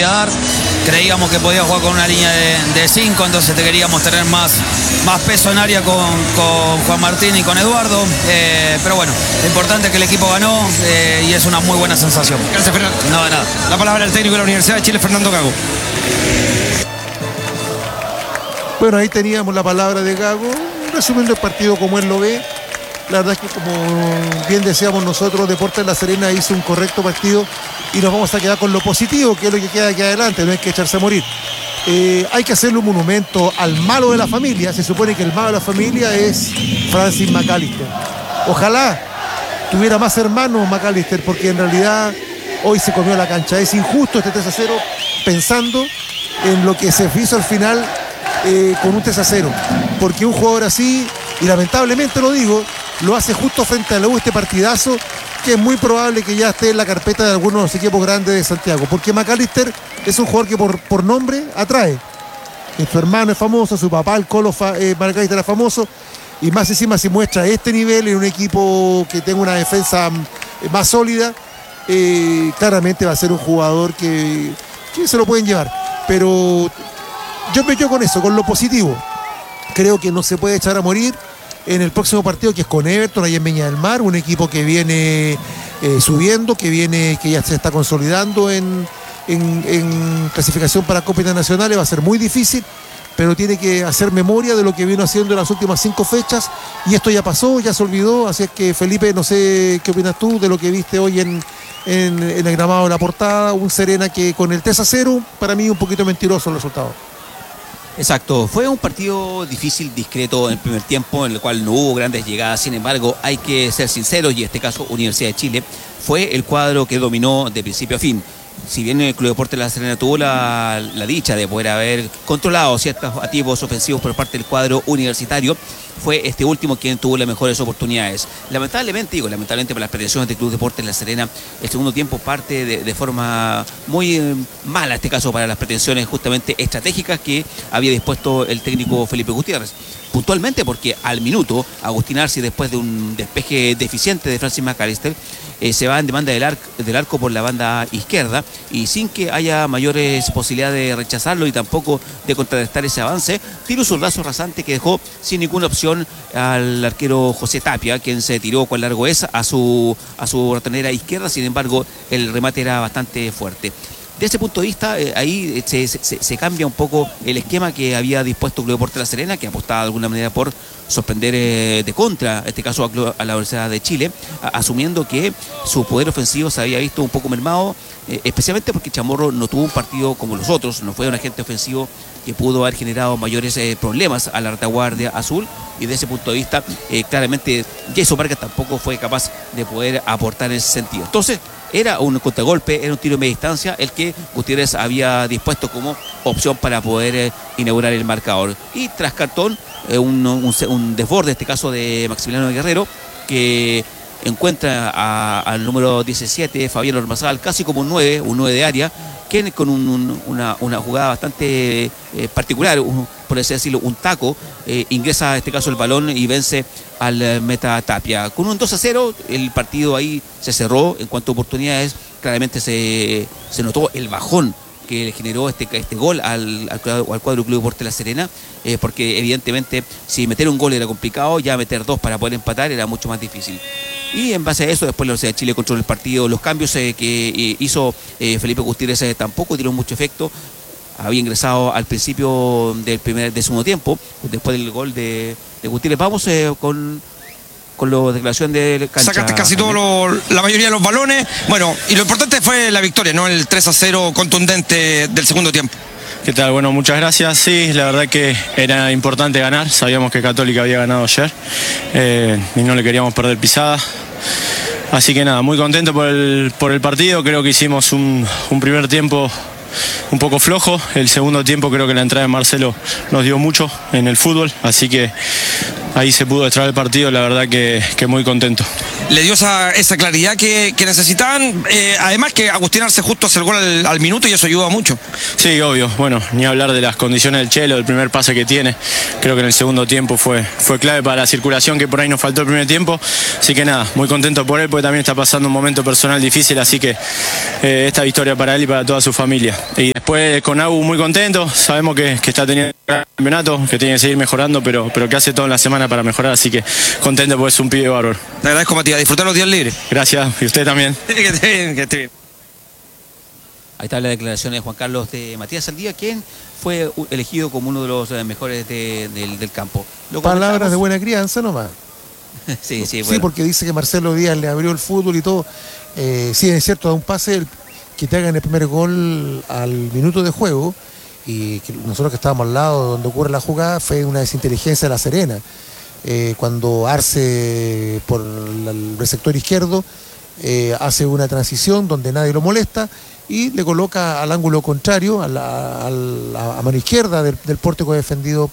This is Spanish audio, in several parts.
podía dar. Creíamos que podía jugar con una línea de 5, entonces queríamos tener más peso en área con Juan Martín y con Eduardo. Pero bueno, lo importante es que el equipo ganó y es una muy buena sensación. Gracias, Fernando. No, de nada. La palabra al técnico de la Universidad de Chile, Fernando Gago. Bueno, ahí teníamos la palabra de Gago, resumiendo el partido como él lo ve. La verdad es que, como bien decíamos nosotros, Deportes La Serena hizo un correcto partido y nos vamos a quedar con lo positivo, que es lo que queda aquí adelante, no hay que echarse a morir. Hay que hacerle un monumento al malo de la familia. Se supone que el malo de la familia es Francis McAllister. Ojalá tuviera más hermanos McAllister, porque en realidad hoy se comió la cancha. Es injusto este 3-0, pensando en lo que se hizo al final con un 3-0, porque un jugador así, y lamentablemente lo digo, lo hace justo frente a la U, este partidazo, que es muy probable que ya esté en la carpeta de algunos de los equipos grandes de Santiago, porque McAllister es un jugador que por nombre atrae. Su hermano es famoso, su papá, el Colo McAllister, era famoso, y más encima si muestra este nivel en un equipo que tenga una defensa más sólida, claramente va a ser un jugador que se lo pueden llevar. Pero yo me quedo con eso, con lo positivo. Creo que no se puede echar a morir en el próximo partido, que es con Everton, ahí en Viña del Mar, un equipo que viene subiendo, que ya se está consolidando en clasificación para Copa Internacional. Va a ser muy difícil, pero tiene que hacer memoria de lo que vino haciendo en las últimas 5 fechas, y esto ya pasó, ya se olvidó. Así es que, Felipe, no sé qué opinas tú de lo que viste hoy en el gramado de la Portada, un Serena que con el 3-0, para mí un poquito mentiroso el resultado. Exacto, fue un partido difícil, discreto en el primer tiempo, en el cual no hubo grandes llegadas. Sin embargo, hay que ser sinceros, y en este caso Universidad de Chile fue el cuadro que dominó de principio a fin. Si bien el Club Deportes La Serena tuvo la dicha de poder haber controlado ciertos activos ofensivos por parte del cuadro universitario, fue este último quien tuvo las mejores oportunidades. Lamentablemente por las pretensiones del Club Deportes La Serena, el segundo tiempo parte de forma muy mala, en este caso para las pretensiones justamente estratégicas que había dispuesto el técnico Felipe Gutiérrez. Puntualmente porque al minuto, Agustín Arce, después de un despeje deficiente de Francis McAllister, se va en demanda del arco por la banda izquierda, y sin que haya mayores posibilidades de rechazarlo y tampoco de contrarrestar ese avance, tira un zurdazo rasante que dejó sin ninguna opción al arquero José Tapia, quien se tiró con largo es a su ratonera izquierda. Sin embargo, el remate era bastante fuerte. De ese punto de vista, ahí se cambia un poco el esquema que había dispuesto el Club Deportes La Serena, que apostaba de alguna manera por sorprender de contra, en este caso a la Universidad de Chile, asumiendo que su poder ofensivo se había visto un poco mermado, especialmente porque Chamorro no tuvo un partido como los otros, no fue un agente ofensivo que pudo haber generado mayores problemas a la retaguardia azul, y de ese punto de vista, claramente Jason Vargas tampoco fue capaz de poder aportar en ese sentido. Entonces, era un contragolpe, era un tiro de media distancia el que Gutiérrez había dispuesto como opción para poder inaugurar el marcador. Y tras cartón, un desborde, en este caso de Maximiliano Guerrero, que encuentra al número 17, Fabián Ormazábal, casi como un 9 de área, que con una jugada bastante particular, por así decirlo, un taco, ingresa en este caso el balón y vence al meta Tapia. Con un 2-0, el partido ahí se cerró en cuanto a oportunidades. Claramente se notó el bajón que le generó este gol al cuadro Club Deportes La Serena, porque evidentemente si meter un gol era complicado, ya meter 2 para poder empatar era mucho más difícil. Y en base a eso, después la Universidad de Chile controló el partido. Los cambios que hizo Felipe Gutiérrez tampoco dieron mucho efecto. Había ingresado al principio del segundo tiempo, después del gol de Gutiérrez. Vamos con la declaración de cancha. Sacaste casi la mayoría de los balones. Bueno, y lo importante fue la victoria, ¿no? El 3-0 contundente del segundo tiempo. ¿Qué tal? Bueno, muchas gracias. Sí, la verdad que era importante ganar. Sabíamos que Católica había ganado ayer y no le queríamos perder pisada. Así que nada, muy contento por el partido. Creo que hicimos un primer tiempo un poco flojo. El segundo tiempo creo que la entrada de Marcelo nos dio mucho en el fútbol. Así que ahí se pudo extraer el partido, la verdad que muy contento. Le dio esa claridad que necesitaban, además que Agustín Arce justo hace el gol al minuto y eso ayuda mucho. Sí, obvio, bueno, ni hablar de las condiciones del Chelo, del primer pase que tiene, creo que en el segundo tiempo fue clave para la circulación que por ahí nos faltó el primer tiempo, así que nada, muy contento por él porque también está pasando un momento personal difícil, así que esta victoria para él y para toda su familia. Y después con Agu muy contento, sabemos que está teniendo un campeonato, que tiene que seguir mejorando, pero que hace todo en la semana para mejorar, así que contento porque es un pibe bárbaro. Te agradezco, Matías, disfrutar los días libres. Gracias, y usted también. Que esté bien, que esté bien. Ahí está la declaración de Juan Carlos de Matías Saldía, quien fue elegido como uno de los mejores del campo. Palabras de buena crianza nomás. Sí, Sí, bueno. porque dice que Marcelo Díaz le abrió el fútbol y todo. Sí, es cierto, da un pase que te hagan el primer gol al minuto de juego, y que nosotros que estábamos al lado donde ocurre la jugada fue una desinteligencia de La Serena. Cuando Arce por el receptor izquierdo hace una transición donde nadie lo molesta y le coloca al ángulo contrario, a mano izquierda del pórtico defendido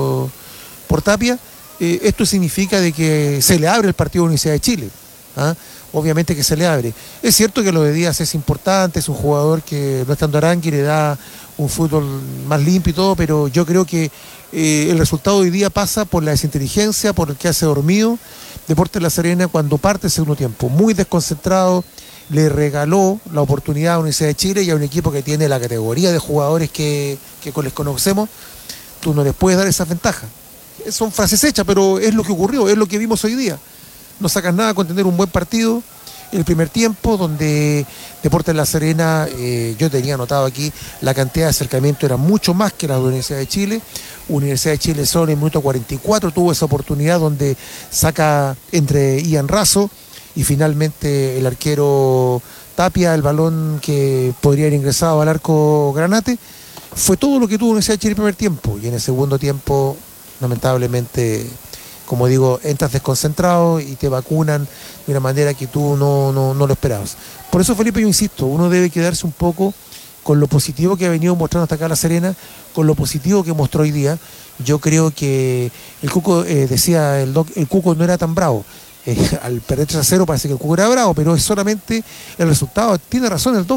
por Tapia. Esto significa de que se le abre el partido a la Universidad de Chile. ¿Ah? Obviamente que se le abre. Es cierto que lo de Díaz es importante, es un jugador que no estando Arangui le da un fútbol más limpio y todo, pero yo creo que el resultado de hoy día pasa por la desinteligencia, por el que hace dormido Deportes La Serena cuando parte el segundo tiempo. Muy desconcentrado, le regaló la oportunidad a la Universidad de Chile y a un equipo que tiene la categoría de jugadores que les conocemos. Tú no les puedes dar esa ventaja. Son frases hechas, pero es lo que ocurrió, es lo que vimos hoy día. No sacas nada con tener un buen partido en el primer tiempo, donde Deportes La Serena, yo tenía anotado aquí, la cantidad de acercamiento era mucho más que la de la Universidad de Chile. Universidad de Chile solo en el minuto 44 tuvo esa oportunidad donde saca entre Ian Razo y finalmente el arquero Tapia el balón que podría haber ingresado al arco Granate. Fue todo lo que tuvo Universidad de Chile en el primer tiempo, y en el segundo tiempo lamentablemente, como digo, entras desconcentrado y te vacunan de una manera que tú no lo esperabas. Por eso, Felipe, yo insisto, uno debe quedarse un poco con lo positivo que ha venido mostrando hasta acá La Serena, con lo positivo que mostró hoy día. Yo creo que el Cuco, decía el Doc, el Cuco no era tan bravo. Al perder 3-0 parece que el Cuco era bravo, pero es solamente el resultado. Tiene razón el Doc.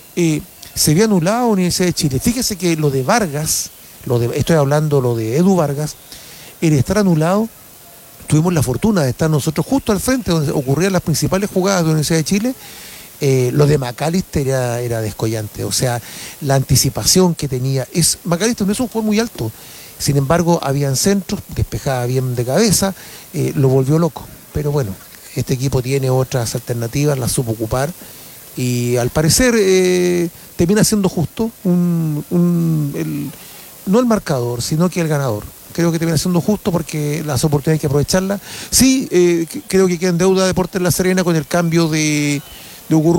Se había anulado Universidad de Chile. Fíjese que lo de Vargas, estoy hablando lo de Edu Vargas, el estar anulado, tuvimos la fortuna de estar nosotros justo al frente donde ocurrían las principales jugadas de la Universidad de Chile. Lo de McAllister era descollante, o sea, la anticipación que tenía. McAllister no es un jugador muy alto, sin embargo, habían centros, despejaba bien de cabeza, lo volvió loco. Pero bueno, este equipo tiene otras alternativas, las supo ocupar, y al parecer termina siendo justo, no el marcador, sino que el ganador. Creo que termina siendo justo porque las oportunidades hay que aprovecharlas. Sí, creo que queda en deuda Deportes La Serena con el cambio de Diego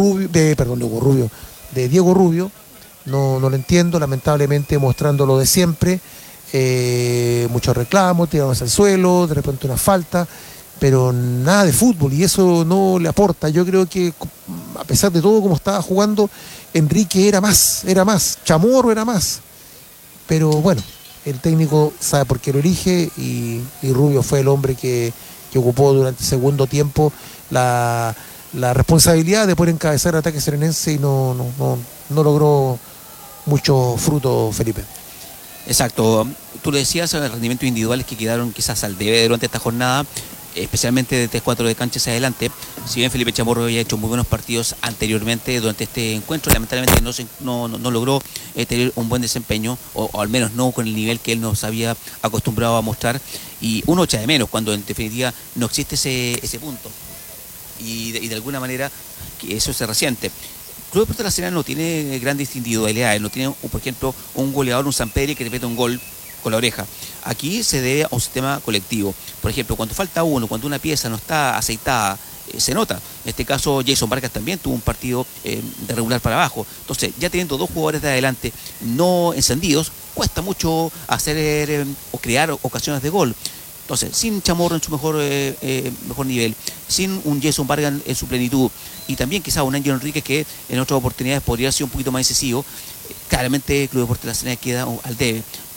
Rubio. No lo entiendo, lamentablemente mostrando lo de siempre. Muchos reclamos, tirados al suelo, de repente una falta, pero nada de fútbol, y eso no le aporta. Yo creo que a pesar de todo como estaba jugando, Enrique era más, Chamorro era más, pero bueno, el técnico sabe por qué lo elige, y Rubio fue el hombre que ocupó durante el segundo tiempo la responsabilidad de poder encabezar el ataque serenense, y no logró mucho fruto, Felipe. Exacto, tú le decías los rendimientos individuales que quedaron quizás al debe durante esta jornada, especialmente de 3-4 de cancha hacia adelante. Si bien Felipe Chamorro había hecho muy buenos partidos anteriormente durante este encuentro, lamentablemente no logró tener un buen desempeño, o al menos no con el nivel que él nos había acostumbrado a mostrar, y uno echa de menos cuando en definitiva no existe ese punto, y de alguna manera que eso se resiente. Club Deportes La Serena no tiene grandes individualidades, no tiene, por ejemplo, un goleador, un Sampedri que le mete un gol con la oreja. Aquí se debe a un sistema colectivo. Por ejemplo, cuando falta uno, cuando una pieza no está aceitada, se nota. En este caso, Jason Vargas también tuvo un partido de regular para abajo. Entonces, ya teniendo dos jugadores de adelante no encendidos, cuesta mucho hacer o crear ocasiones de gol. Entonces, sin Chamorro en su mejor nivel, sin un Jason Vargas en su plenitud, y también quizás un Ángel Enríquez que en otras oportunidades podría ser un poquito más excesivo, claramente el Club Deportes La Serena queda al debe.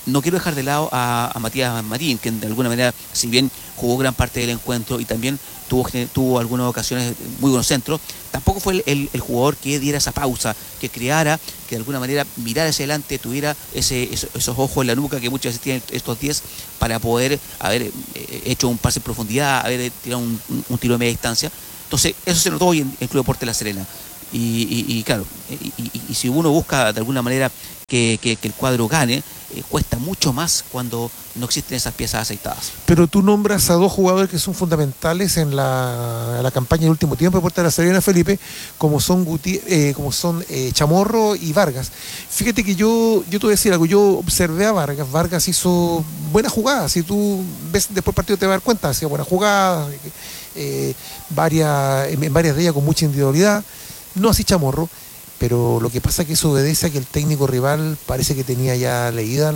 no quiero dejar de lado a Matías Marín, que de alguna manera, si bien jugó gran parte del encuentro y también tuvo algunas ocasiones muy buenos centros, tampoco fue el jugador que diera esa pausa, que creara, que de alguna manera mirara hacia adelante, tuviera esos ojos en la nuca que muchas veces tienen estos 10 para poder haber hecho un pase en profundidad, haber tirado un tiro de media distancia. Entonces, eso se notó hoy en el Club Deportes La Serena. Y claro, y si uno busca de alguna manera que el cuadro gane, cuesta mucho más cuando no existen esas piezas aceitadas. Pero tú nombras a dos jugadores que son fundamentales en la campaña del último tiempo de Deportes de La Serena, Felipe, como son Chamorro y Vargas. Fíjate que yo te voy a decir algo, yo observé a Vargas hizo buenas jugadas, si tú ves después del partido te vas a dar cuenta, hacía buenas jugadas, en varias de ellas con mucha individualidad, no así Chamorro. Pero lo que pasa es que eso obedece a que el técnico rival parece que tenía ya leída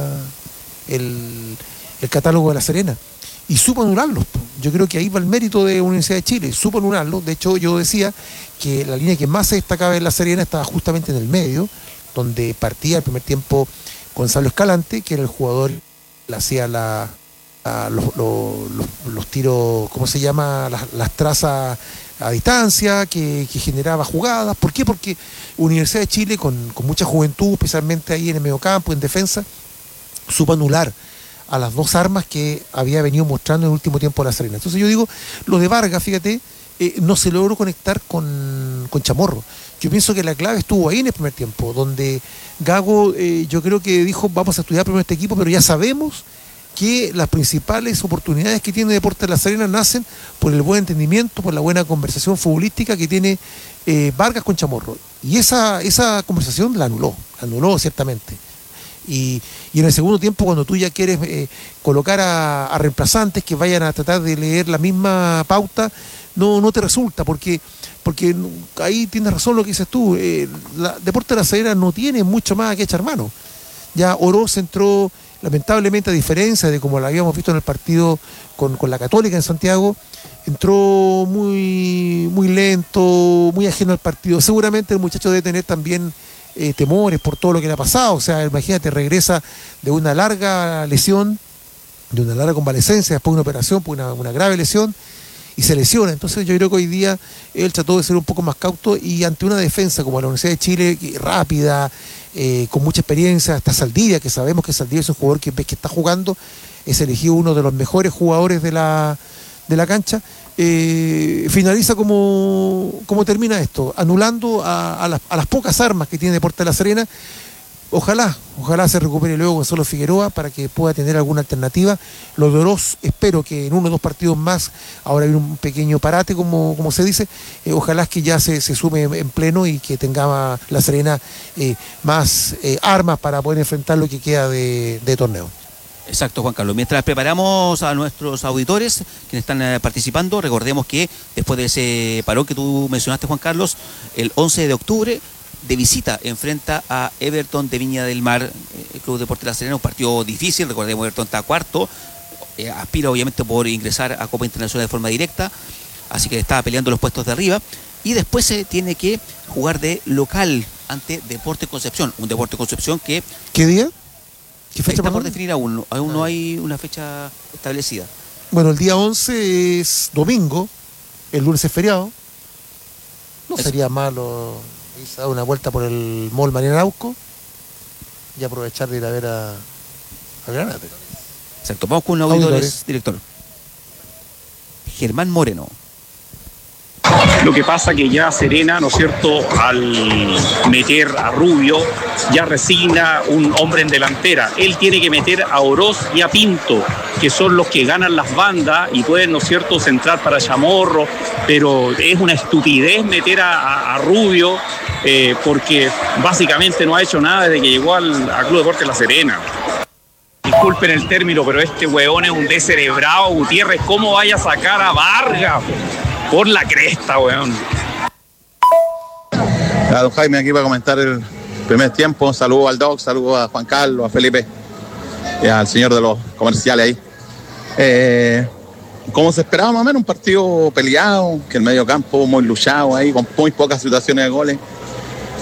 el catálogo de La Serena y supo anularlos. Yo creo que ahí va el mérito de Universidad de Chile, supo anularlos. De hecho, yo decía que la línea que más se destacaba en La Serena estaba justamente en el medio, donde partía el primer tiempo Gonzalo Escalante, que era el jugador que hacía los tiros, ¿cómo se llama? Las trazas a distancia, que generaba jugadas. ¿Por qué? Porque Universidad de Chile, con mucha juventud, especialmente ahí en el mediocampo, en defensa, supo anular a las dos armas que había venido mostrando en el último tiempo La Serena. Entonces yo digo, lo de Vargas, fíjate, no se logró conectar con Chamorro. Yo pienso que la clave estuvo ahí en el primer tiempo, donde Gago, yo creo que dijo, vamos a estudiar primero este equipo, pero ya sabemos que las principales oportunidades que tiene Deportes La Serena nacen por el buen entendimiento, por la buena conversación futbolística que tiene Vargas con Chamorro. Y esa conversación la anuló ciertamente. Y en el segundo tiempo, cuando tú ya quieres colocar a reemplazantes que vayan a tratar de leer la misma pauta, no te resulta, porque ahí tienes razón lo que dices tú. Deportes La Serena no tiene mucho más que echar mano. Ya Oroz entró, lamentablemente, a diferencia de como lo habíamos visto en el partido con la Católica en Santiago, entró muy, muy lento, muy ajeno al partido. Seguramente el muchacho debe tener también temores por todo lo que le ha pasado. O sea, imagínate, regresa de una larga lesión, de una larga convalecencia, después de una operación, por una grave lesión, y se lesiona. Entonces yo creo que hoy día él trató de ser un poco más cauto, y ante una defensa como la Universidad de Chile, rápida, con mucha experiencia, hasta Saldivia, que sabemos que Saldivia es un jugador que está jugando, es elegido uno de los mejores jugadores de la cancha, finaliza como termina esto, anulando a las pocas armas que tiene Deportes La Serena. Ojalá se recupere luego Gonzalo Figueroa para que pueda tener alguna alternativa. Los de Oroz, espero que en uno o dos partidos más, ahora viene un pequeño parate, como se dice, ojalá que ya se sume en pleno y que tenga La Serena más armas para poder enfrentar lo que queda de torneo. Exacto, Juan Carlos. Mientras preparamos a nuestros auditores, quienes están participando, recordemos que después de ese parón que tú mencionaste, Juan Carlos, el 11 de octubre, de visita, enfrenta a Everton de Viña del Mar, el Club Deportes La Serena, un partido difícil. Recordemos, Everton está cuarto, aspira obviamente por ingresar a Copa Internacional de forma directa, así que está peleando los puestos de arriba, y después se tiene que jugar de local ante Deportes Concepción, un Deportes Concepción que... ¿Qué día? ¿Qué fecha? Está por definir aún no hay una fecha establecida. Bueno, el día 11 es domingo, el lunes es feriado, no sería malo irse a dar una vuelta por el Mall Mariano Arauco y aprovechar de ir a ver a Granate. Exacto, vamos con auditores, director. Germán Moreno. Lo que pasa que ya Serena, ¿no es cierto?, al meter a Rubio, ya resigna un hombre en delantera. Él tiene que meter a Oroz y a Pinto, que son los que ganan las bandas y pueden, ¿no es cierto?, centrar para Chamorro, pero es una estupidez meter a Rubio, porque básicamente no ha hecho nada desde que llegó al Club Deportes La Serena. Disculpen el término, pero este hueón es un descerebrado, Gutiérrez. ¿Cómo vaya a sacar a Vargas? Por la cresta, weón. Don Jaime, aquí para comentar el primer tiempo. Saludos al Doc, saludos a Juan Carlos, a Felipe y al señor de los comerciales ahí. Como se esperaba más o menos, un partido peleado, que el medio campo muy luchado ahí, con muy pocas situaciones de goles.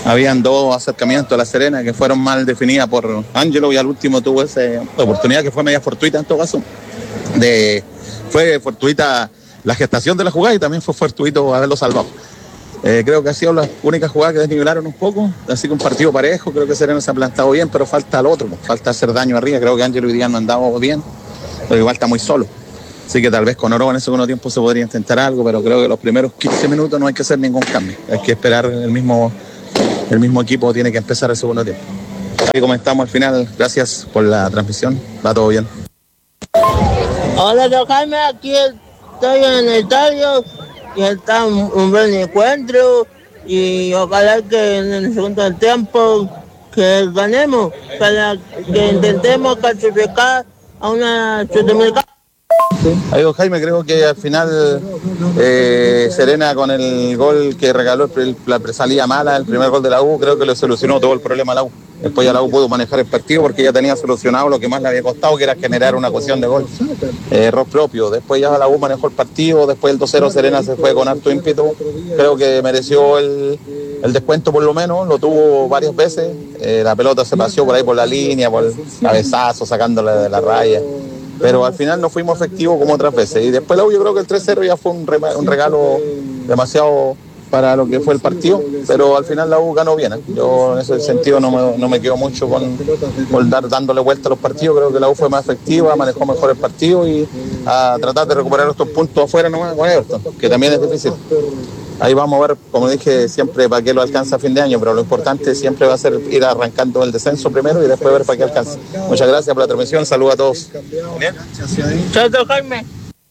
habían dos acercamientos a La Serena que fueron mal definidas por Ángelo y al último tuvo esa oportunidad que fue media fortuita en todo caso. Fue fortuita la gestación de la jugada y también fue fortuito haberlo salvado. Creo que ha sido la única jugada que desnivelaron un poco, así que un partido parejo, creo que Serena se ha plantado bien, pero falta el otro, falta hacer daño arriba, creo que Ángelo hoy día no andaba bien, pero igual está muy solo. Así que tal vez con Oro en el segundo tiempo se podría intentar algo, pero creo que los primeros 15 minutos no hay que hacer ningún cambio, hay que esperar el mismo equipo tiene que empezar el segundo tiempo. Así como estamos al final, gracias por la transmisión, va todo bien. Hola, don Jaime, aquí estoy en el estadio y está un buen encuentro y ojalá que en el segundo tiempo que ganemos para que intentemos clasificar a una Sudamericana. Ahí, don Jaime, creo que al final Serena con el gol que regaló la salida mala, el primer gol de la U, creo que le solucionó todo el problema a la U. Después ya la U pudo manejar el partido porque ya tenía solucionado lo que más le había costado, que era generar una ocasión de gol. Error propio. Después ya la U manejó el partido, después el 2-0 Serena se fue con harto ímpetu. Creo que mereció el descuento por lo menos, lo tuvo varias veces. La pelota se paseó por ahí por la línea, por el cabezazo, sacándola de la raya. Pero al final no fuimos efectivos como otras veces. Y después la U, yo creo que el 3-0 ya fue un regalo demasiado para lo que fue el partido, pero al final la U ganó bien. Yo en ese sentido no me quedo mucho con dándole vuelta a los partidos. Creo que la U fue más efectiva, manejó mejor el partido y a tratar de recuperar estos puntos afuera nomás con Everton, que también es difícil. Ahí vamos a ver, como dije, siempre para qué lo alcanza a fin de año, pero lo importante siempre va a ser ir arrancando el descenso primero y después ver para qué alcanza. Muchas gracias por la transmisión, saludos a todos. Chao, don Jaime.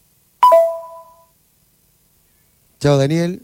Chao, Daniel.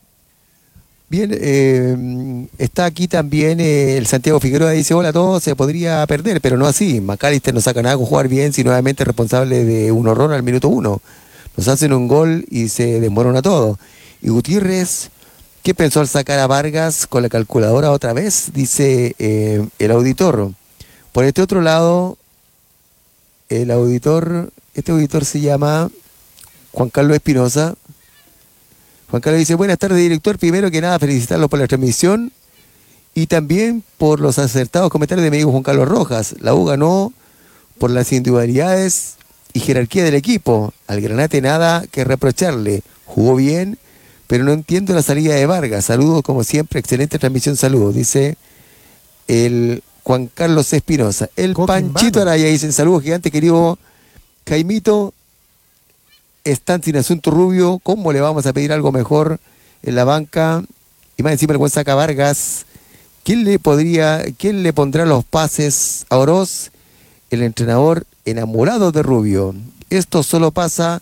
Bien, está aquí también el Santiago Figueroa, dice: hola a todos, se podría perder, pero no así. McAllister no saca nada con jugar bien, si nuevamente es responsable de un horror al minuto 1. Nos hacen un gol y se desmorona todo. Y Gutiérrez, ¿qué pensó al sacar a Vargas con la calculadora otra vez? Dice el auditor. Por este otro lado, este auditor se llama Juan Carlos Espinosa. Juan Carlos dice: buenas tardes, director. Primero que nada, felicitarlo por la transmisión y también por los acertados comentarios de mi amigo Juan Carlos Rojas. La U ganó por las individualidades y jerarquía del equipo. Al Granate nada que reprocharle. Jugó bien, pero no entiendo la salida de Vargas. Saludos como siempre, excelente transmisión, saludos. Dice el Juan Carlos Espinosa. El Panchito Araya dice: saludos gigante, querido Jaimito. Están sin asunto Rubio, ¿cómo le vamos a pedir algo mejor en la banca? Y más encima el buen saca Vargas. ¿Quién le pondrá los pases a Oroz? El entrenador enamorado de Rubio. Esto solo pasa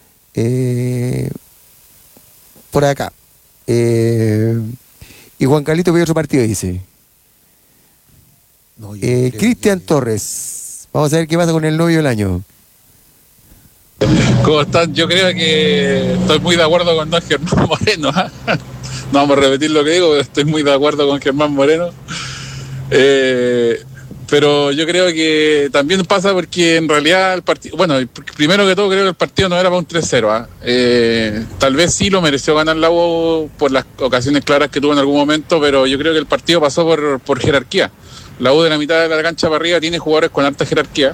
por acá. Y Juan Carlito ve otro partido, dice. Cristian Torres. Vamos a ver qué pasa con el novio del año. ¿Cómo están? Yo creo que estoy muy de acuerdo con don Germán Moreno. No vamos a repetir lo que digo, pero estoy muy de acuerdo con Germán Moreno. Pero yo creo que también pasa porque en realidad el partido, bueno, primero que todo creo que el partido no era para un 3-0. Tal vez sí lo mereció ganar la U por las ocasiones claras que tuvo en algún momento, pero yo creo que el partido pasó por jerarquía. La U de la mitad de la cancha para arriba tiene jugadores con alta jerarquía.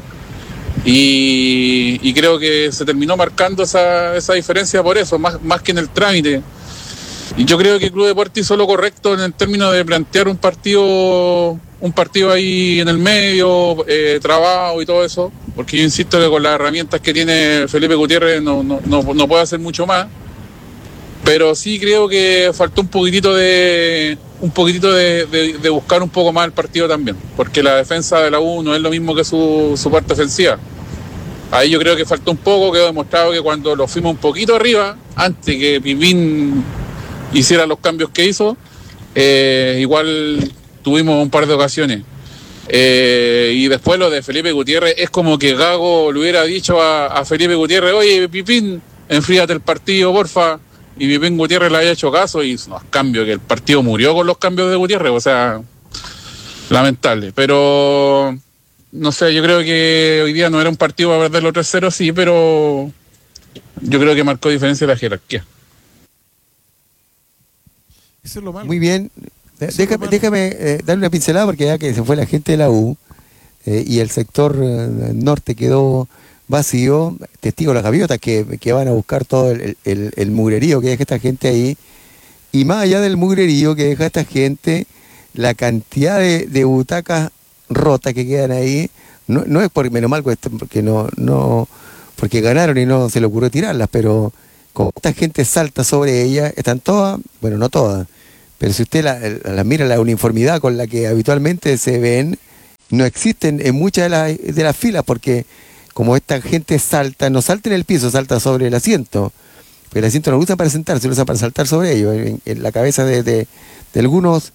Y creo que se terminó marcando esa diferencia por eso, más que en el trámite. Y yo creo que el Club Deportes hizo lo correcto en el término de plantear un partido ahí en el medio, trabado y todo eso, porque yo insisto que con las herramientas que tiene Felipe Gutiérrez no puede hacer mucho más. Pero sí creo que faltó un poquitito de buscar un poco más el partido también, porque la defensa de la U no es lo mismo que su parte ofensiva. Ahí yo creo que faltó un poco, quedó demostrado que cuando lo fuimos un poquito arriba, antes que Pipín hiciera los cambios que hizo, igual tuvimos un par de ocasiones. Y después lo de Felipe Gutiérrez, es como que Gago le hubiera dicho a Felipe Gutiérrez: oye, Pipín, enfríate el partido, porfa. Y Pipín Gutiérrez le había hecho caso y no, cambio, que el partido murió con los cambios de Gutiérrez, o sea, lamentable. Pero no sé, yo creo que hoy día no era un partido para perderlo 3-0, sí, pero yo creo que marcó diferencia la jerarquía. Eso es lo malo. Muy bien. Déjame darle una pincelada porque ya que se fue la gente de la U y el sector norte quedó vacío, testigo las gaviotas que van a buscar todo el mugrerío que deja esta gente ahí, y más allá del mugrerío que deja esta gente, la cantidad de butacas rotas que quedan ahí, no es por menos mal porque no porque ganaron y no se le ocurrió tirarlas, pero como esta gente salta sobre ellas, están todas, bueno, no todas, pero si usted la mira, la uniformidad con la que habitualmente se ven, no existen en muchas de las filas, porque como esta gente salta, no salta en el piso, salta sobre el asiento. Porque el asiento no lo usan para sentarse, lo usan para saltar sobre ellos. En la cabeza de algunos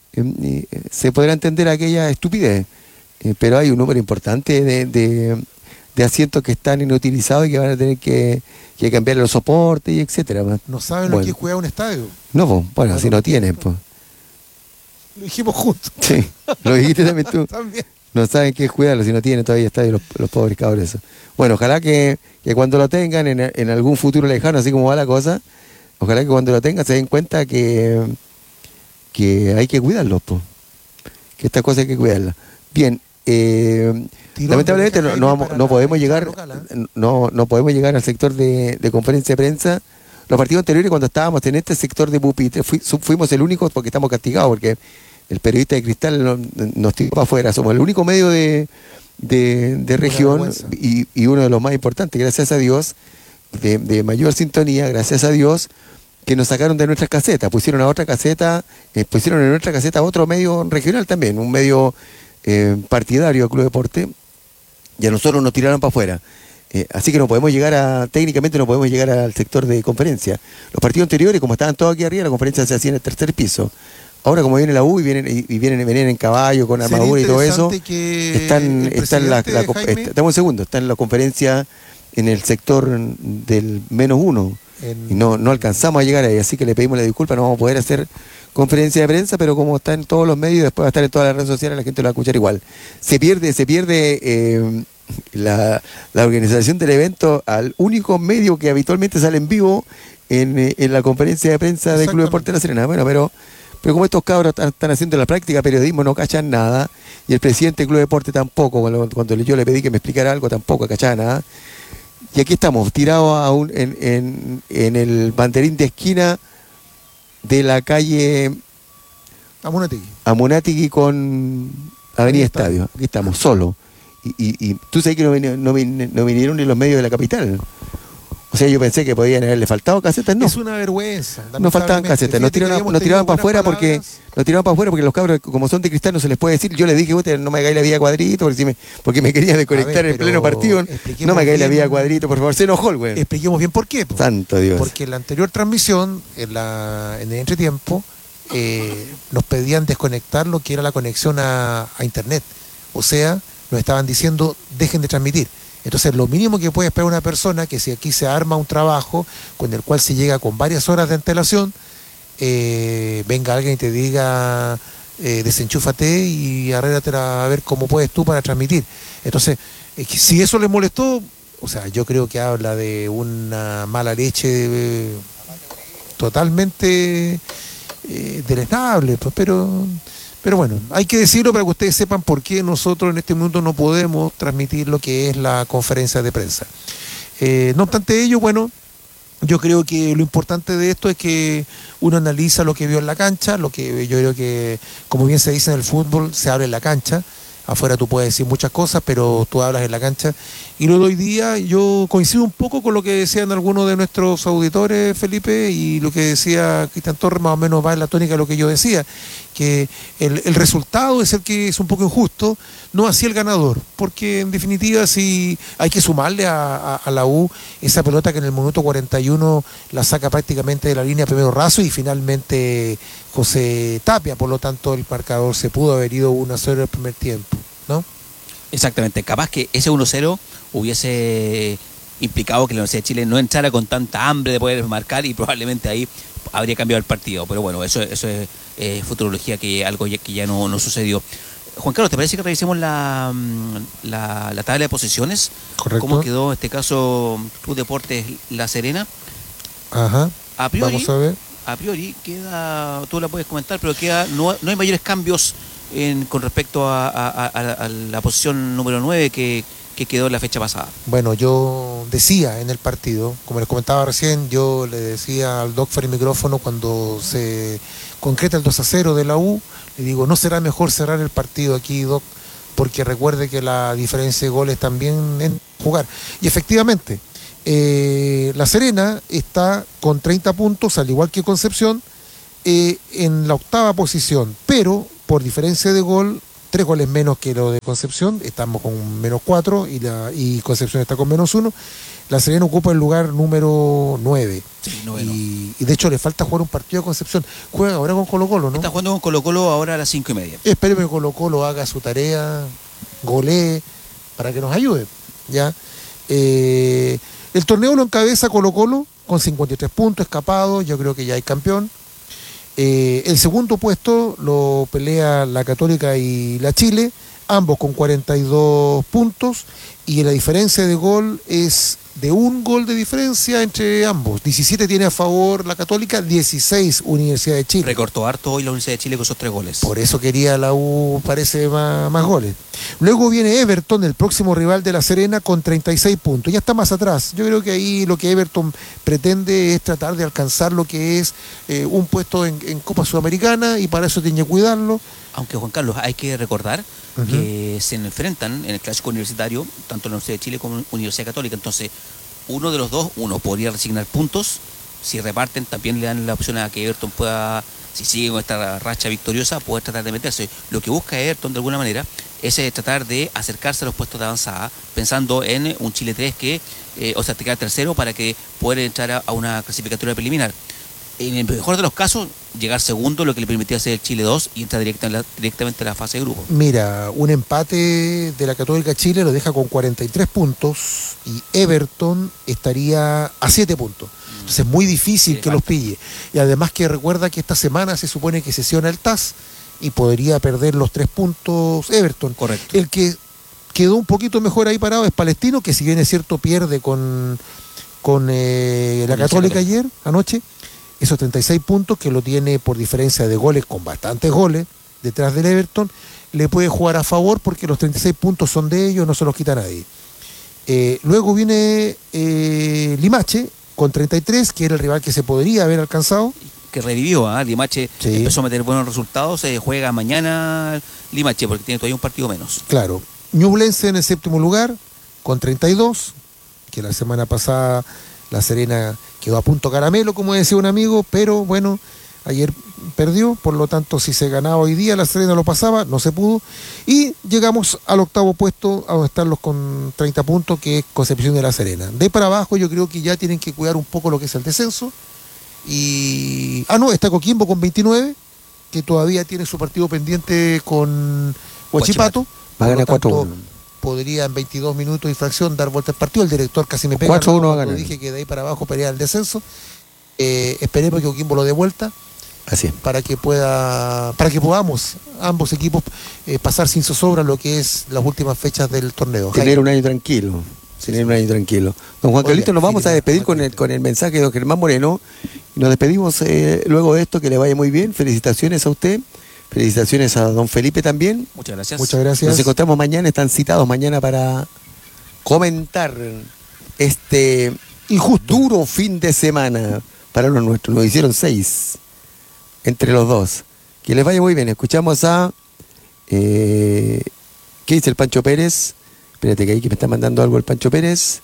se podrá entender aquella estupidez. Pero hay un número importante de asientos que están inutilizados y que van a tener que cambiar los soportes y etcétera. No saben lo que es cuidar un estadio. No, pues, bueno, si no tienen, pues. Lo dijimos juntos. Sí, lo dijiste también tú. También. No saben qué es cuidarlo, si no tienen todavía estadios los pobres cabros esos. Bueno, ojalá que cuando lo tengan en algún futuro lejano, así como va la cosa, ojalá que cuando lo tengan se den cuenta que hay que cuidarlos, pues. Que estas cosas hay que cuidarlas. Bien, lamentablemente no podemos llegar no podemos llegar al sector de conferencia de prensa. Los partidos anteriores, cuando estábamos en este sector de pupitre, fuimos el único, porque estamos castigados, porque el periodista de Cristal nos tiró para afuera. Somos el único medio de región y uno de los más importantes, gracias a Dios, de mayor sintonía, gracias a Dios, que nos sacaron de nuestras casetas, pusieron en nuestra caseta otro medio regional también, un medio partidario del Club Deporte, y a nosotros nos tiraron para afuera. Así que técnicamente no podemos llegar al sector de conferencia. Los partidos anteriores, como estaban todos aquí arriba, la conferencia se hacía en el tercer piso. Ahora, como viene la U venían en caballo, con armadura y todo eso, está en la conferencia en el sector del -1 y no alcanzamos a llegar ahí, así que le pedimos la disculpa, no vamos a poder hacer conferencia de prensa, pero como está en todos los medios, después va a estar en todas las redes sociales, la gente lo va a escuchar igual. Se pierde la organización del evento al único medio que habitualmente sale en vivo en la conferencia de prensa del Club Deporte de La Serena. Bueno, pero como estos cabros están haciendo la práctica periodismo, no cachan nada, y el presidente del Club Deporte tampoco, cuando yo le pedí que me explicara algo, tampoco cachaba nada. Y aquí estamos, tirados en el banderín de esquina de la calle Amunátegui con Avenida Estadio. Aquí estamos, solos. Y tú sabes que no vinieron ni los medios de la capital. O sea, yo pensé que podían haberle faltado casetas, no. Es una vergüenza. No faltaban casetas, nos tiraban para afuera porque los cabros, como son de Cristal, no se les puede decir. Yo les dije, usted no me hagáis la vía cuadrito, porque me quería desconectar en pleno partido. No me hagáis la vía cuadrito, por favor, se enojó el güey. Expliquemos bien por qué. Santo Dios. Porque en la anterior transmisión, en el entretiempo, nos pedían desconectar lo que era la conexión a internet. O sea, nos estaban diciendo, dejen de transmitir. Entonces, lo mínimo que puede esperar una persona, que si aquí se arma un trabajo con el cual se llega con varias horas de antelación, venga alguien y te diga, desenchúfate y arréglate a ver cómo puedes tú para transmitir. Entonces, si eso les molestó, o sea, yo creo que habla de una mala leche totalmente deleznable, pues, pero bueno, hay que decirlo para que ustedes sepan por qué nosotros en este momento no podemos transmitir lo que es la conferencia de prensa. No obstante ello, bueno, yo creo que lo importante de esto es que uno analiza lo que vio en la cancha, lo que yo creo que, como bien se dice en el fútbol, se habla en la cancha. Afuera tú puedes decir muchas cosas, pero tú hablas en la cancha. Y lo de hoy día, yo coincido un poco con lo que decían algunos de nuestros auditores, Felipe, y lo que decía Cristian Torres más o menos va en la tónica de lo que yo decía, que el resultado es el que es un poco injusto, no así el ganador, porque en definitiva si hay que sumarle a la U esa pelota que en el minuto 41 la saca prácticamente de la línea primero Razo y finalmente José Tapia, por lo tanto el marcador se pudo haber ido 1-0 en el primer tiempo, ¿no? Exactamente, capaz que ese 1-0 hubiese implicado que la Universidad de Chile no entrara con tanta hambre de poder marcar y probablemente ahí habría cambiado el partido, pero bueno, eso es futurología, que algo que ya no sucedió. Juan Carlos, ¿te parece que revisemos la tabla de posiciones? Correcto. ¿Cómo quedó en este caso Club Deportes La Serena? Ajá. A priori, vamos a ver. a priori queda, tú la puedes comentar, pero queda no hay mayores cambios con respecto a la posición número 9 que quedó en la fecha pasada. Bueno, yo decía en el partido, como les comentaba recién, yo le decía al Doc fuera el micrófono cuando se concreta el 2-0 de la U, le digo, ¿no será mejor cerrar el partido aquí, Doc? Porque recuerde que la diferencia de goles también en jugar. Y efectivamente, La Serena está con 30 puntos, al igual que Concepción, en la 8ª posición, pero por diferencia de gol, 3 goles menos que lo de Concepción, estamos con -4 y Concepción está con -1. La Serena ocupa el lugar número 9. Sí, y de hecho le falta jugar un partido a Concepción. Juega ahora con Colo-Colo, ¿no? Está jugando con Colo-Colo ahora a las 5:30. Esperemos que Colo-Colo haga su tarea, golee, para que nos ayude, ¿ya? El torneo lo encabeza Colo-Colo con 53 puntos escapados, yo creo que ya hay campeón. El segundo puesto lo pelea la Católica y la Chile, ambos con 42 puntos, y la diferencia de gol es de 1 gol de diferencia entre ambos. 17 tiene a favor la Católica, 16 Universidad de Chile. Recortó harto hoy la Universidad de Chile con esos 3 goles. Por eso quería la U, parece, más goles. Luego viene Everton, el próximo rival de La Serena, con 36 puntos. Ya está más atrás. Yo creo que ahí lo que Everton pretende es tratar de alcanzar lo que es un puesto en Copa Sudamericana, y para eso tiene que cuidarlo. Aunque, Juan Carlos, hay que recordar que se enfrentan en el clásico universitario, tanto la Universidad de Chile como la Universidad Católica. Entonces, uno de los dos, podría resignar puntos. Si reparten, también le dan la opción a que Everton pueda, si sigue con esta racha victoriosa, poder tratar de meterse. Lo que busca Everton, de alguna manera, es tratar de acercarse a los puestos de avanzada, pensando en un Chile 3 te queda tercero para que pueda entrar a una clasificatoria preliminar. En el mejor de los casos, llegar segundo, lo que le permitía hacer el Chile 2 y entrar directamente a la fase de grupo. Mira, un empate de la Católica Chile lo deja con 43 puntos y Everton estaría a 7 puntos. Entonces es muy difícil que los pille. Y además que recuerda que esta semana se supone que sesiona el TAS y podría perder los 3 puntos Everton. Correcto. El que quedó un poquito mejor ahí parado es Palestino, que si bien es cierto pierde con la Católica ayer, anoche. Esos 36 puntos que lo tiene por diferencia de goles, con bastantes goles, detrás del Everton, le puede jugar a favor porque los 36 puntos son de ellos, no se los quita nadie. Luego viene Limache con 33, que era el rival que se podría haber alcanzado. Que revivió, Limache empezó a meter buenos resultados, juega mañana Limache porque tiene todavía un partido menos. Claro. Ñublense en el 7º lugar con 32, que la semana pasada La Serena quedó a punto caramelo, como decía un amigo, pero bueno, ayer perdió, por lo tanto si se ganaba hoy día La Serena lo pasaba, no se pudo, y llegamos al 8º puesto a donde están los con 30 puntos, que es Concepción de La Serena. De para abajo yo creo que ya tienen que cuidar un poco lo que es el descenso, y está Coquimbo con 29, que todavía tiene su partido pendiente con Huachipato. Va a ganar 4-1. Podría en 22 minutos y fracción dar vuelta al partido. El director casi me pega. 4-1 va a ganar. Dije que de ahí para abajo pelea el descenso. Esperemos que Coquimbo lo dé vuelta. Así es. Para que podamos ambos equipos pasar sin zozobra lo que es las últimas fechas del torneo. Tener un año tranquilo. Don Juan Carlito, nos vamos a despedir con el mensaje de don Germán Moreno. Nos despedimos luego de esto, que le vaya muy bien. Felicitaciones a usted. Felicitaciones a don Felipe también. Muchas gracias. Muchas gracias. Nos encontramos mañana, están citados mañana para comentar este duro fin de semana para los nuestros. Nos hicieron 6 entre los dos. Que les vaya muy bien. Escuchamos a ¿qué dice el Pancho Pérez? Espérate que ahí que me está mandando algo el Pancho Pérez.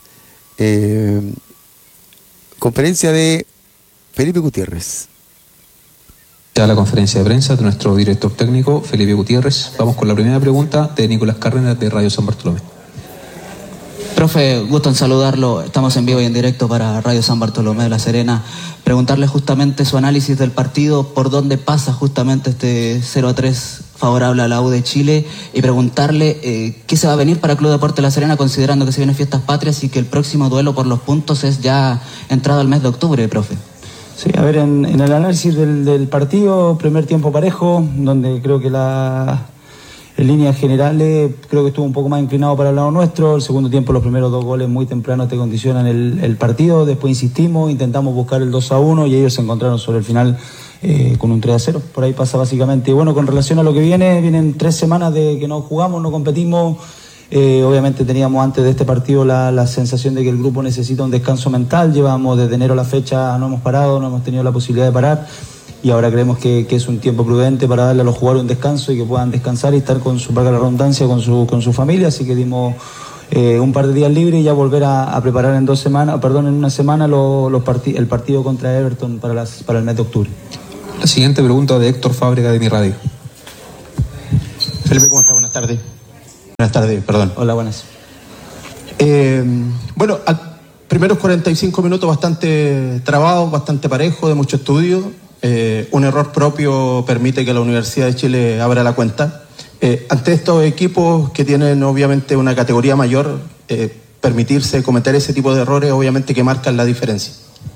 Conferencia de Felipe Gutiérrez. Ya la conferencia de prensa de nuestro director técnico, Felipe Gutiérrez. Vamos con la primera pregunta de Nicolás Cárdenas de Radio San Bartolomé. Profe, gusto en saludarlo. Estamos en vivo y en directo para Radio San Bartolomé de La Serena. Preguntarle justamente su análisis del partido, por dónde pasa justamente este 0-3 favorable a la U de Chile, y preguntarle qué se va a venir para el Club Deportes La Serena, considerando que se vienen fiestas patrias y que el próximo duelo por los puntos es ya entrado al mes de octubre, profe. Sí, a ver, en el análisis del partido, primer tiempo parejo, donde creo que En líneas generales creo que estuvo un poco más inclinado para el lado nuestro. El segundo tiempo, los primeros 2 goles muy temprano te condicionan el partido. Después insistimos, intentamos buscar el 2-1 y ellos se encontraron sobre el final con un 3-0. Por ahí pasa básicamente. Y bueno, con relación a lo que vienen 3 semanas de que no jugamos, no competimos. Obviamente teníamos antes de este partido la sensación de que el grupo necesita un descanso mental. Llevamos desde enero a la fecha, no hemos parado, no hemos tenido la posibilidad de parar. Y ahora creemos que es un tiempo prudente para darle a los jugadores un descanso y que puedan descansar y estar con su, para la redundancia, con su familia. Así que dimos un par de días libres y ya volver a preparar en una semana el partido contra Everton para el mes de octubre. La siguiente pregunta de Héctor Fábrega de Mi Radio. Felipe, ¿cómo estás? Buenas tardes. Buenas tardes, perdón. Hola, buenas. Bueno, primeros 45 minutos bastante trabados, bastante parejo, de mucho estudio. Un error propio permite que la Universidad de Chile abra la cuenta. Ante estos equipos que tienen obviamente una categoría mayor, permitirse cometer ese tipo de errores obviamente que marcan la diferencia.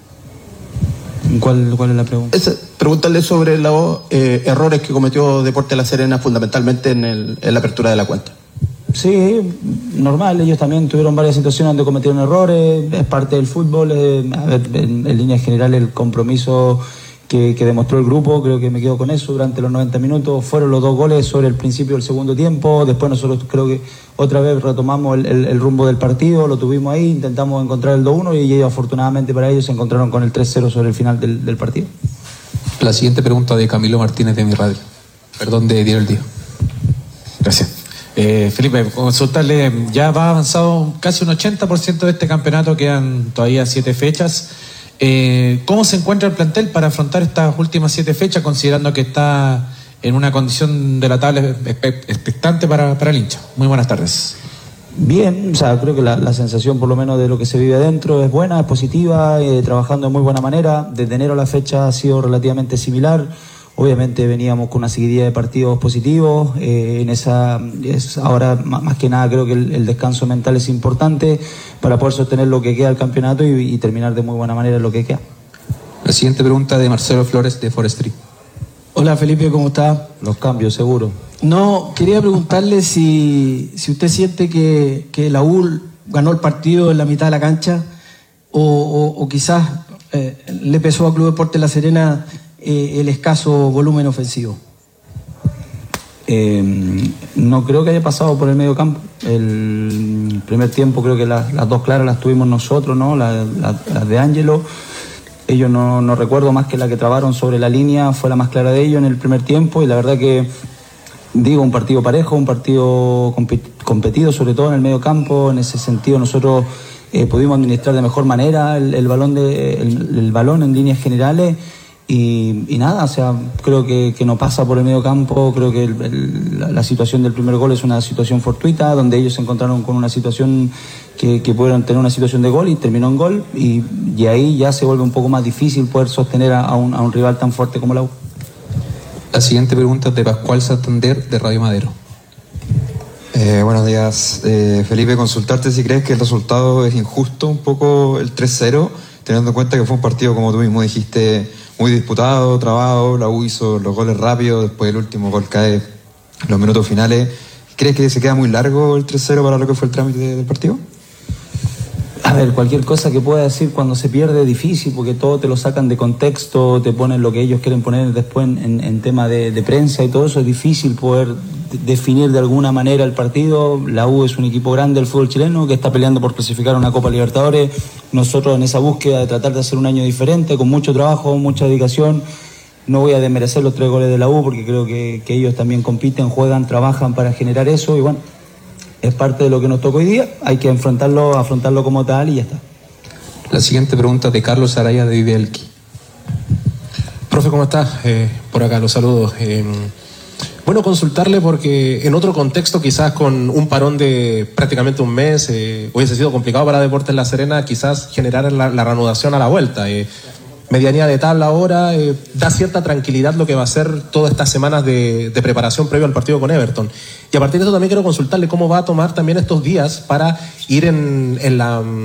¿Cuál es la pregunta? Preguntarle sobre los errores que cometió Deportes La Serena fundamentalmente en la apertura de la cuenta. Sí, normal, ellos también tuvieron varias situaciones donde cometieron errores, es parte del fútbol. En líneas generales el compromiso que demostró el grupo, creo que me quedo con eso durante los 90 minutos, fueron los 2 goles sobre el principio del segundo tiempo. Después nosotros creo que otra vez retomamos el rumbo del partido, lo tuvimos ahí, intentamos encontrar el 2-1 y ellos, afortunadamente para ellos, se encontraron con el 3-0 sobre el final del partido. La siguiente pregunta de Camilo Martínez de Mi Radio. Perdón, de Diario El Día. Gracias. Felipe, consultarle, ya va avanzado casi un 80% de este campeonato, quedan todavía 7 fechas. ¿Cómo se encuentra el plantel para afrontar estas últimas 7 fechas, considerando que está en una condición de la tabla expectante para el hincha? Muy buenas tardes. Bien, o sea, creo que la sensación por lo menos de lo que se vive adentro es buena, es positiva, trabajando de muy buena manera. Desde enero a la fecha ha sido relativamente similar. Obviamente veníamos con una seguidilla de partidos positivos. Ahora más que nada creo que el descanso mental es importante para poder sostener lo que queda del campeonato y terminar de muy buena manera lo que queda. La siguiente pregunta de Marcelo Flores de Forestry. Hola Felipe, ¿cómo está? Los cambios, seguro. No, quería preguntarle si usted siente que la U ganó el partido en la mitad de la cancha o quizás le pesó a Club Deportes La Serena el escaso volumen ofensivo. No creo que haya pasado por el medio campo. El primer tiempo creo que las 2 claras las tuvimos nosotros, ¿no? Las de Ángelo. Ellos no recuerdo más que la que trabaron sobre la línea, fue la más clara de ellos en el primer tiempo, y la verdad que un partido parejo, un partido competido, sobre todo en el medio campo. En ese sentido nosotros pudimos administrar de mejor manera el balón en líneas generales. Y nada, o sea, creo que no pasa por el medio campo. Creo que la situación del primer gol es una situación fortuita, donde ellos se encontraron con una situación que pudieron tener una situación de gol y terminó en gol, y ahí ya se vuelve un poco más difícil poder sostener a un rival tan fuerte como la U. La siguiente pregunta es de Pascual Santander de Radio Madero. Buenos días, Felipe, consultarte si crees que el resultado es injusto, un poco el 3-0, teniendo en cuenta que fue un partido, como tú mismo dijiste, muy disputado, trabado. La U hizo los goles rápidos, después el último gol cae en los minutos finales. ¿Crees que se queda muy largo el 3-0 para lo que fue el trámite del partido? A ver, cualquier cosa que pueda decir cuando se pierde es difícil, porque todo te lo sacan de contexto, te ponen lo que ellos quieren poner después en tema de prensa y todo eso. Es difícil poder definir de alguna manera el partido. La U es un equipo grande del fútbol chileno que está peleando por clasificar a una Copa Libertadores. Nosotros en esa búsqueda de tratar de hacer un año diferente, con mucho trabajo, mucha dedicación. No voy a desmerecer los 3 goles de la U, porque creo que ellos también compiten, juegan, trabajan para generar eso, y bueno, es parte de lo que nos toca hoy día. Hay que afrontarlo como tal y ya está. La siguiente pregunta de Carlos Araya de Vivelki. Profe, ¿cómo estás? Por acá los saludos. Bueno, consultarle porque en otro contexto, quizás con un parón de prácticamente un mes, hubiese sido complicado para Deportes La Serena quizás generar la reanudación a la vuelta. Medianía de tabla ahora, da cierta tranquilidad lo que va a ser todas estas semanas de preparación previo al partido con Everton. Y a partir de eso también quiero consultarle cómo va a tomar también estos días para ir en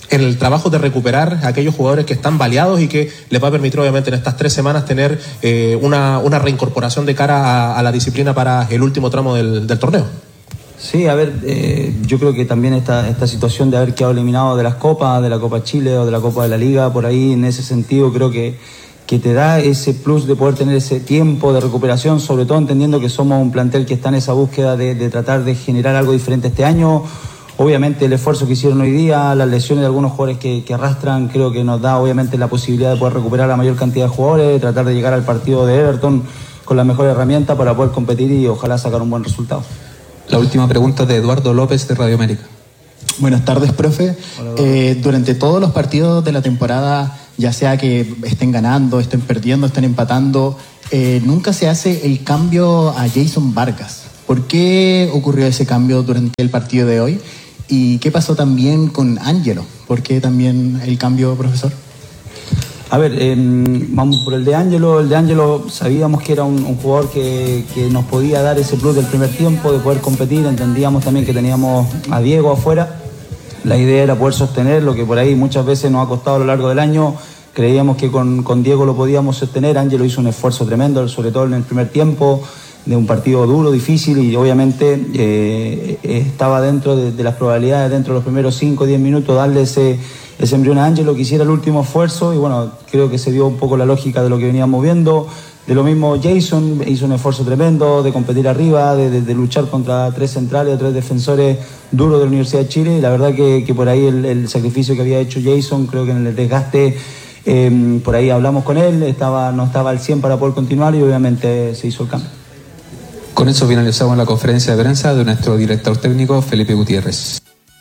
el trabajo de recuperar a aquellos jugadores que están baleados y que les va a permitir obviamente en estas 3 semanas tener una reincorporación de cara a la disciplina para el último tramo del torneo. Sí, a ver, yo creo que también esta situación de haber quedado eliminado de las copas, de la Copa Chile o de la Copa de la Liga, por ahí en ese sentido creo que te da ese plus de poder tener ese tiempo de recuperación, sobre todo entendiendo que somos un plantel que está en esa búsqueda de tratar de generar algo diferente este año. Obviamente el esfuerzo que hicieron hoy día, las lesiones de algunos jugadores que arrastran, creo que nos da obviamente la posibilidad de poder recuperar la mayor cantidad de jugadores, de tratar de llegar al partido de Everton con la mejor herramienta para poder competir y ojalá sacar un buen resultado. La última pregunta de Eduardo López de Radio América. Buenas tardes, profe. Durante todos los partidos de la temporada, ya sea que estén ganando, estén perdiendo, estén empatando, nunca se hace el cambio a Jason Vargas. ¿Por qué ocurrió ese cambio durante el partido de hoy? ¿Y qué pasó también con Ángelo? ¿Por qué también el cambio, profesor? A ver, vamos por el de Ángelo. El de Ángelo sabíamos que era un jugador que nos podía dar ese plus del primer tiempo, de poder competir. Entendíamos también que teníamos a Diego afuera. La idea era poder sostener lo que por ahí muchas veces nos ha costado a lo largo del año. Creíamos que con Diego lo podíamos sostener. Ángelo hizo un esfuerzo tremendo, sobre todo en el primer tiempo, de un partido duro, difícil, y obviamente estaba dentro de las probabilidades, dentro de los primeros 5 o 10 minutos, darle ese embrión a Ángelo que hiciera el último esfuerzo, y bueno, creo que se dio un poco la lógica de lo que veníamos viendo. De lo mismo Jason hizo un esfuerzo tremendo de competir arriba, de luchar contra 3 centrales o 3 defensores duros de la Universidad de Chile, y la verdad que por ahí el sacrificio que había hecho Jason, creo que en el desgaste, por ahí hablamos con él, no estaba al 100 para poder continuar, y obviamente se hizo el cambio. Con eso finalizamos la conferencia de prensa de nuestro director técnico Felipe Gutiérrez.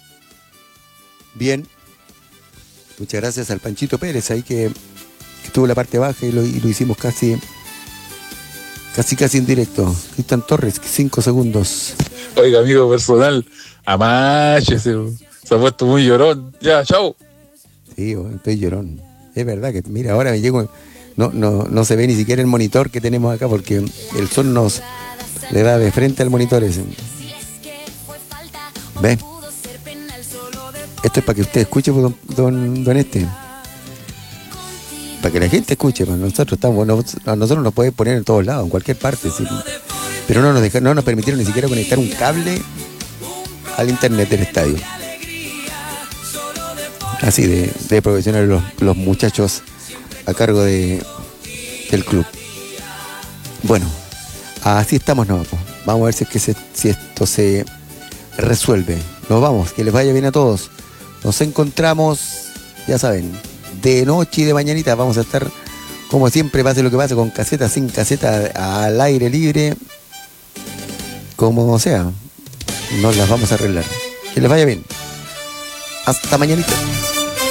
Bien, muchas gracias al Panchito Pérez ahí que estuvo en la parte baja y lo hicimos casi en directo. Cristian Torres, 5 segundos. Oiga, amigo personal, amáchese, se ha puesto muy llorón. Ya, chao. Sí, estoy llorón. Es verdad que, mira, ahora me llego, no se ve ni siquiera el monitor que tenemos acá porque el sol nos le da de frente al monitor ese. ¿Ves? Esto es para que usted escuche, don este. Para que la gente escuche, pues a nosotros nos puede poner en todos lados, en cualquier parte, ¿sí? Pero no nos permitieron ni siquiera conectar un cable al internet del estadio. Así de profesionales los muchachos a cargo del club. Bueno, así estamos, ¿no? Vamos a ver si esto se resuelve. Nos vamos, que les vaya bien a todos. Nos encontramos, ya saben, de noche y de mañanita. Vamos a estar, como siempre, pase lo que pase, con caseta, sin caseta, al aire libre, como sea. Nos las vamos a arreglar. Que les vaya bien. Hasta mañanita.